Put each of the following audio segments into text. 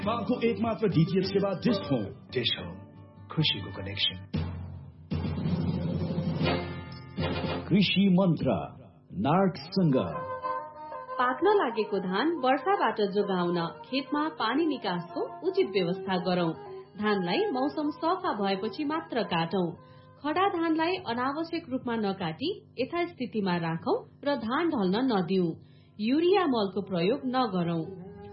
को एकमात्र डीटीएच सेवा डिश होम। खुशीको कनेक्सन। कृषि मन्त्र नार्कसँग। पाक्न लागेको धान वर्षाबाट जोगाउन खेतमा पानी निकासको उचित व्यवस्था गरौं। धानलाई मौसम सफा भएपछि मात्र काटौं। खडा धानलाई अनावश्यक रूपमा नकाटी यथास्थितिमा राखौं र धान ढल्न नदिऊ। युरिया मलको प्रयोग नगरौं।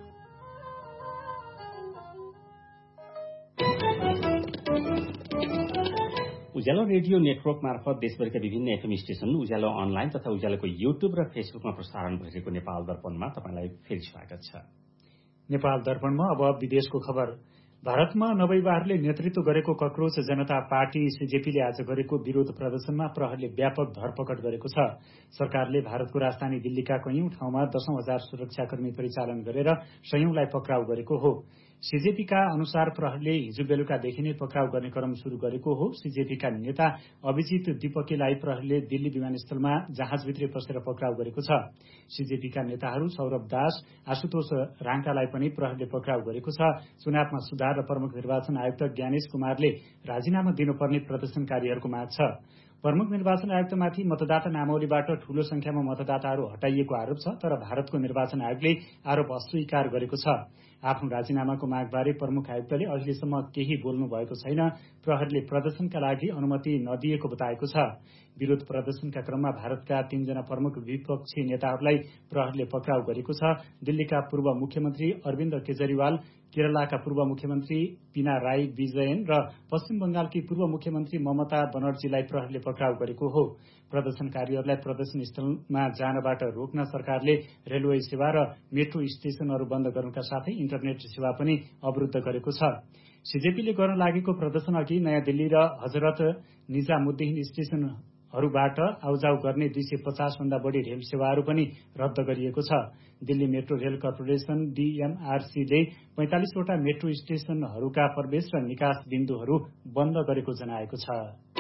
उज्यालो रेडियो नेटवर्क मार्फत देशभरिका विभिन्न एफएम स्टेशन, उज्यालो अनलाइन तथा उज्यालोको युट्युब र फेसबुकमा प्रसारण भइरहेको नेपाल दर्पणमा तपाईलाई फेरि स्वागत छ। नेपाल दर्पणमा अब विदेशको खबर। भारतमा नवयुवाहरूले नेतृत्व गरेको कक्रोच जनता पार्टी सीजेपीले आज गरेको विरोध प्रदर्शनमा प्रहरीले व्यापक धरपकड गरेको छ। सरकारले भारतको राजधानी दिल्लीका कैयौं ठाउँमा 10,000 सुरक्षाकर्मी परिचालन गरेर सयौंलाई पक्राउ गरेको हो। सीजेपीका अनुसार प्रहरीले हिजो बेलुकादेखि नै पक्राउ गर्ने क्रम शुरू गरेको हो। सीजेपीका नेता अभिजित दीपकेलाई प्रहरीले दिल्ली विमानस्थलमा जहाजभित्रै पसेर पक्राउ गरेको छ। सीजेपीका नेताहरू सौरभ दास, आशुतोष राङ्कालाई पनि प्रहरीले पक्राउ गरेको छ। चुनावमा सुधार र प्रमुख निर्वाचन आयुक्त ज्ञानेश कुमारले राजीनामा दिनुपर्ने प्रदर्शनकारीहरूको माग छ। प्रमुख निर्वाचन आयुक्तमाथि मतदाता नामावलीबाट ठूलो संख्यामा मतदाताहरू हटाइएको आरोप छ, तर भारतको निर्वाचन आयोगले आरोप अस्वीकार गरेको छ। आफ्नो राजीनामाको मागबारे प्रमुख आयुक्तले अहिलेसम्म केही बोल्नु भएको छैन। प्रहरीले प्रदर्शनका लागि अनुमति नदिएको बताएको छ। विरोध प्रदर्शनका क्रममा भारतका 3 जना प्रमुख विपक्षी नेताहरूलाई प्रहरीले पक्राउ गरेको छ। दिल्लीका पूर्व मुख्यमन्त्री अरविन्द केजरीवाल, केरलाका पूर्व मुख्यमन्त्री पिनाराई विजयन र पश्चिम बंगालकी पूर्व मुख्यमन्त्री ममता बनर्जीलाई प्रहरीले पक्राउ गरेको हो। प्रदर्शनकारीहरूलाई प्रदर्शन स्थलमा जानबाट रोक्न सरकारले रेलवे सेवा र मेट्रो स्टेशनहरू बन्द गर्नुका साथै इन्टरनेट सेवा पनि अवरुद्ध गरेको छ। सीजेपीले गर्न लागेको प्रदर्शन अघि नयाँ दिल्ली र हजरत निजामुद्दिन स्टेशनहरूबाट आउजाउ गर्ने 250 भन्दा बढी रेल सेवाहरू पनि रद्द गरिएको छ। दिल्ली मेट्रो रेल कर्पोरेशन डीएमआरसीले 45 वटा मेट्रो स्टेशनहरूका प्रवेश र निकास बिन्दुहरू बन्द गरेको जनाएको छ।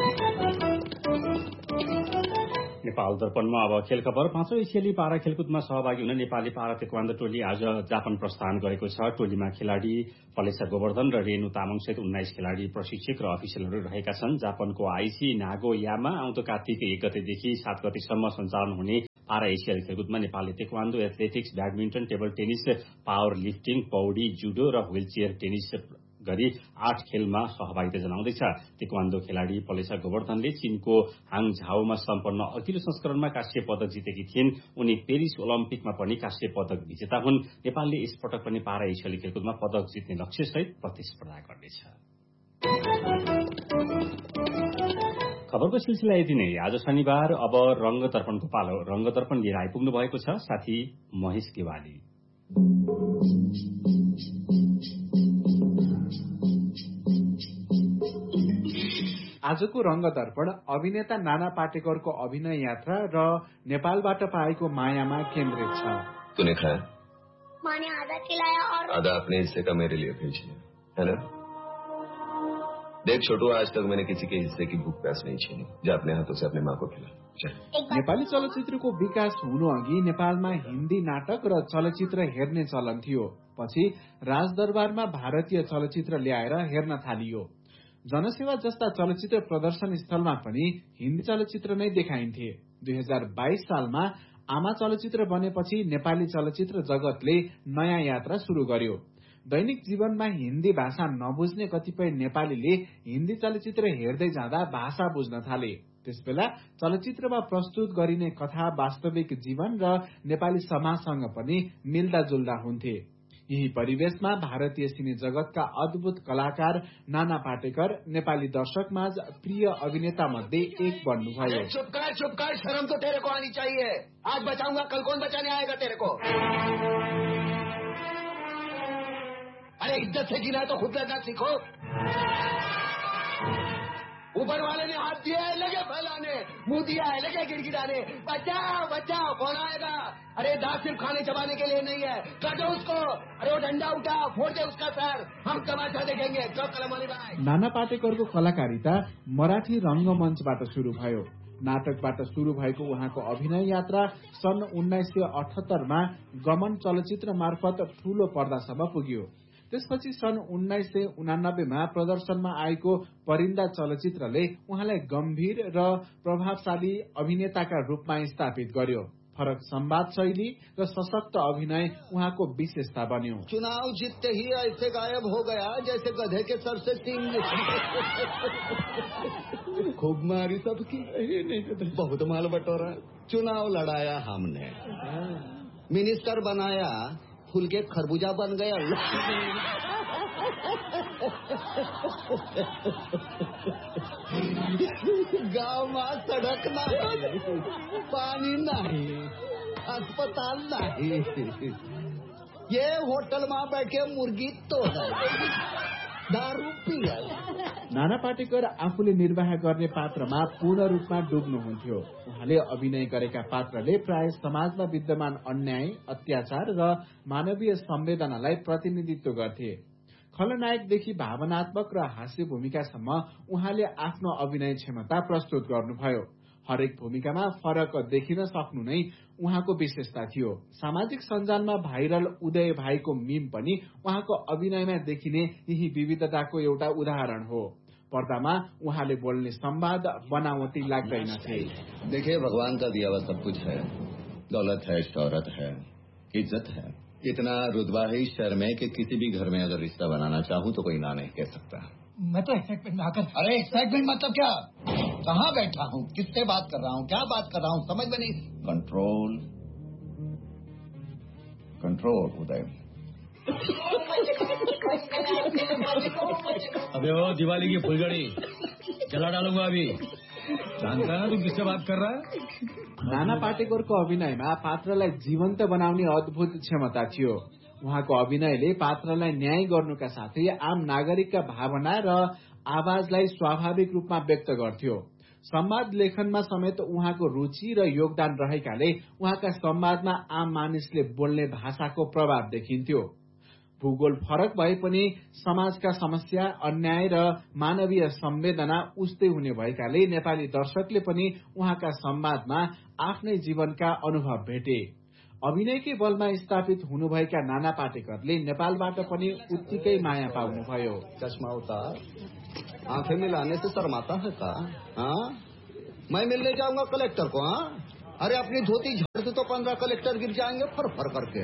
नेपाल दर्पणमा अब खेल खबर। 5औं एसियाली पारा खेलकुदमा सहभागी हुन नेपाली पारा तेक्वान्दो टोली आज जापान प्रस्थान गरेको छ। टोलीमा खेलाड़ी पलेसा गोवर्धन र रेणु तामाङ सहित 19 खेलाड़ी, प्रशिक्षक र अफिसियलहरू रहेका छन्। जापानको आइसी नागोयामा आउँदो कार्तिक 1 गतेदेखि 7 गतेसम्म सञ्चालन हुने पारा एसियाली खेलकुदमा नेपालले taekwondo, athletics, badminton, table tennis, power lifting, पौडी, जुडो र व्हीलचेयर टेनिस गरी 8 खेलमा सहभागिता जनाउँदैछ। तेक्वान्दो खेलाड़ी पलेसा गोवर्धनले चीनको हाङझाओमा सम्पन्न अघिल्लो संस्करणमा काँस्य पदक जितेकी थिइन्। उनी पेरिस ओलम्पिकमा पनि काँस्य पदक विजेता हुन्। नेपालले यसपटक पनि पारा एसियाली खेलकुदमा पदक जित्ने लक्ष्यसहित प्रतिस्पर्धा गर्नेछ। खबरको सिलसिला यति नै। आज शनिबार अब रंग दर्पणको पालो। रंग दर्पण लिएर आइपुग्नु भएको छ साथी महेश गेवाली। आजको रंग दर्पण अभिनेता नाना पाटेकरको अभिनय यात्रा र नेपालबाट पाएको मायामा केन्द्रित छ। तूने खाया? मैंने आधा खिलाया और आधा अपने हिस्से का मेरे लिए भेज दिया, है ना? देख छोटू, आज तक मैंने किसी के हिस्से की भूख प्यास नहीं छीनी। जा अपने हाथों से अपने माँ को खिला। नेपाली चलचित्रको विकास हुनु अघि नेपालमा हिन्दी नाटक र चलचित्र हेर्ने चलन थियो। पछि राजदरबारमा भारतीय चलचित्र ल्याएर हेर्न थालियो। जनसेवा जस्ता चलचित्र प्रदर्शन स्थलमा पनि हिन्दी चलचित्र नै देखाइन्थे। 2022 सालमा आमा चलचित्र बनेपछि नेपाली चलचित्र जगतले नयाँ यात्रा शुरू गर्यो। दैनिक जीवनमा हिन्दी भाषा नबुझ्ने कतिपय नेपालीले हिन्दी चलचित्र हेर्दै जाँदा भाषा बुझ्न थाले। त्यसबेला चलचित्रमा प्रस्तुत गरिने कथा वास्तविक जीवन र नेपाली समाजसँग पनि मिल्दा जुल्दा हुन्थे। यही परिवेशमा भारतीय सिने जगतका अद्भुत कलाकार नाना पाटेकर नेपाली दर्शकमाझ प्रिय अभिनेता मध्ये एक बन्नुभयो। चुप कर, शर्म तो तेरे को आनी चाहिए। आज बचाऊंगा, कल कौन बचाने आएगा तेरे को? अरे इज्जत से जीना है तो खुद लड़ना सीखो। ऊपर वाले ने हाथ दिया है, लगे फैलाने, मुंह दिया है, लगे गिड़गिड़ाने। बचाओ बचाओ, कौन आएगा? अरे दांत सिर्फ खाने चबाने के लिए नहीं है, काटो उसको। अरे वो डंडा उठा, फोड़ दे उसका सर, हम तमाशा देखेंगे। नाना पाटेकरको कलाकारिता मराठी रंगमञ्चबाट शुरू भयो। नाटकबाट शुरू भएको उहाँको अभिनय यात्रा सन् 1978 मा गमन चलचित्र मार्फत ठूलो पर्दासम्म पुग्यो। त्यसपछि सन् 1989मा प्रदर्शनमा आएको परिन्दा चलचित्रले उहाँलाई गम्भीर र प्रभावशाली अभिनेताका रूपमा स्थापित गर्यो। फरक संवाद शैली र सशक्त अभिनय उहाँको विशेषता बन्यो। चुनाव जीतते ही ऐसे गायब हो गया जैसे गधे के सर से सींग। खूब मारी सबकी, बहुत माल बटोरा। चुनाव लड़ाया हमने, मिनिस्टर बनाया, फूल के खरबूजा बन गया। गांव में सड़क नहीं, पानी नहीं, अस्पताल नहीं, ये होटल में बैठे मुर्गी तो दारू पिया। नाना पाटेकर आफूले निर्वाह गर्ने पात्रमा पूर्ण रूपमा डुब्नुहुन्थ्यो। उहाँले अभिनय गरेका पात्रले प्राय समाजमा विद्यमान अन्याय, अत्याचार र मानवीय संवेदनालाई प्रतिनिधित्व गर्थे। खलनायकदेखि भावनात्मक र हास्य भूमिकासम्म उहाँले आफ्नो अभिनय क्षमता प्रस्तुत गर्नुभयो। हरेक भूमिकामा फरक देखिन सक्नु नै उहाँको विशेषता थियो। सामाजिक सञ्जालमा भाइरल उदय भाइको मीम पनि उहाँको अभिनयमा देखिने यही विविधताको एउटा उदाहरण हो। पर्दामा उहाँले बोल्ने संवाद बनावटी लाग्दैनथे। देखिए, भगवान का दिया हुआ सब कुछ है, दौलत है, शौहरत है, इज्जत है। इतना रुतबा है इस शहर में कि किसी भी घर में अगर रिश्ता बनाना चाहूँ तो कोई ना नहीं कह सकता। मैं तो एक्साइटमेंट में आकर। अरे एक्साइटमेंट मतलब क्या? कहाँ बैठा हूँ, किससे बात कर रहा हूँ, क्या बात कर रहा हूँ, समझ में नहीं। कंट्रोल कंट्रोल उदय। अबे वो दिवाली की फुलझड़ी जला डालूंगा अभी। जानता है तू किससे बात कर रहा है? नाना पाटेकरको अभिनयमा पात्रलाई जीवन्त बनाउने अद्भुत क्षमता थियो। उहाँको अभिनयले पात्रलाई न्याय गर्नुका साथै आम नागरिकका भावना र आवाजलाई स्वाभाविक रूपमा व्यक्त गर्थ्यो। संवाद लेखनमा समेत उहाँको रुचि र योगदान रहेकाले उहाँका संवादमा आम मानिसले बोल्ने भाषाको प्रभाव देखिन्थ्यो। भूगोल फरक भए पनि समाजका समस्या, अन्याय र मानवीय संवेदना उस्तै हुने भएकाले नेपाली दर्शकले पनि उहाँका संवादमा आफ्नै जीवनका अनुभव भेटे। अभिनयकै बलमा स्थापित हुनुभएका नाना पाटेकरले नेपालबाट पनि उत्तिकै माया पाउनुभयो। चश्मा उतार, आंखें मिलाने से शर्माता है का? हाँ, मैं मिलने जाऊंगा कलेक्टर को। हाँ, अरे अपनी धोती झाड़ दे तो 15 कलेक्टर गिर जाएंगे फर फर करके।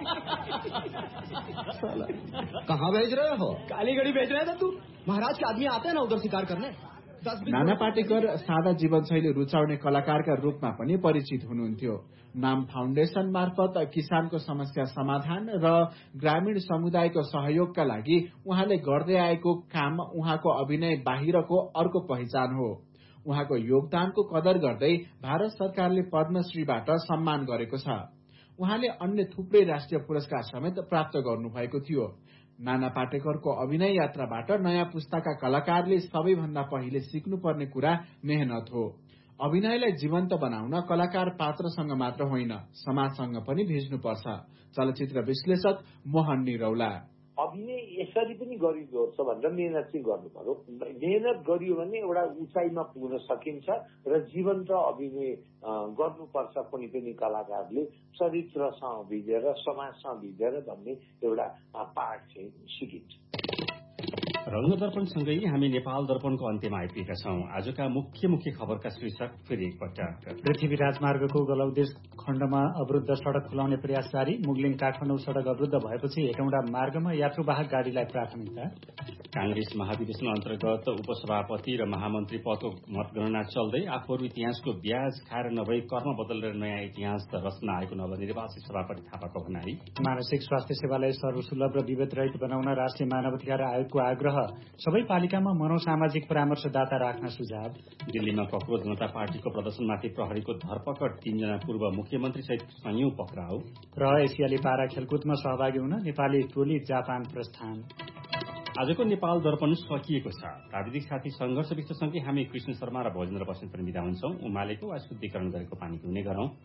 कहाँ भेज रहे हो? कालीगढ़ी भेज रहे थे तू? महाराज के आदमी आते हैं ना उधर शिकार करने। नाना पाटेकर सादा जीवनशैली रुचाउने कलाकारका रूपमा पनि परिचित हुनुहुन्थ्यो। नाम फाउन्डेशन मार्फत किसानको समस्या समाधान र ग्रामीण समुदायको सहयोगका लागि उहाँले गर्दै आएको काम उहाँको अभिनय बाहिरको अर्को पहिचान हो। उहाँको योगदानको कदर गर्दै भारत सरकारले पद्मश्रीबाट सम्मान गरेको छ। उहाँले अन्य थुप्रै राष्ट्रिय पुरस्कार समेत प्राप्त गर्नुभएको थियो। नाना पाटेकरको अभिनय यात्राबाट नयाँ पुस्ताका कलाकारले सबैभन्दा पहिले सिक्नुपर्ने कुरा मेहनत हो। अभिनयलाई जीवन्त बनाउन कलाकार पात्रसँग मात्र होइन, समाजसँग पनि भिज्नुपर्छ। चलचित्र विश्लेषक मोहन निरौला। अभिनय यसरी पनि गरिन्छ भनेर मेहनत चाहिँ गर्नु पर्यो। मेहनत गरियो भने एउटा उचाइमा पुग्न सकिन्छ र जीवन्त अभिनय गर्नुपर्छ। कुनै पनि कलाकारले चरित्रसँग भिजेर समाजसँग भिजेर भन्ने एउटा पाठ चाहिँ सिकिन्छ। रङ्गदर्पणसँगै हामी नेपाल दर्पणको अन्त्यमा आइपुगेका छौं। आजका मुख्य खबरका शीर्षक फेरि एकपटक। पृथ्वी राजमार्गको गलौदेश खण्डमा अवरुद्ध सड़क खुलाउने प्रयास जारी। मुगलिङ काठमाडौँ सड़क अवरुद्ध भएपछि हेटौँडा मार्गमा यात्रुवाहक गाड़ीलाई प्राथमिकता। कांग्रेस महाधिवेशन अन्तर्गत उपसभापति र महामन्त्री पदको मतगणना चल्दै आफूहरू इतिहासको ब्याज खाएर नभई कर्म बदलेर नयाँ इतिहास रचना आएको नवनिर्वाचित सभापति थापाको भनाई। मानसिक स्वास्थ्य सेवालाई सर्वसुलभ र विभेद रहित बनाउन राष्ट्रिय मानवाधिकार आयोगको आग्रह। सबै पालिकामा मनोसामाजिक परामर्शदाता राख्न सुझाव। दिल्लीमा कक्रो जनता पार्टीको प्रदर्शनमाथि प्रहरीको धरपकड, 3 जना पूर्व मुख्यमन्त्री सहित संयौं पक्राउ। र एसियाली पारा खेलकुदमा सहभागी हुन नेपाली टोली जापान प्रस्थान। आजको नेपाल दर्पण सकिएको छ। प्राविधिक साथी संघर्ष विष्टसँगै हामी कृष्ण शर्मा र भोजेन्द्र बस्नेत पनि बिदा हुन्छौं। उमालेको वा शुद्धिकरण गरेको पानी पिउने गरौं।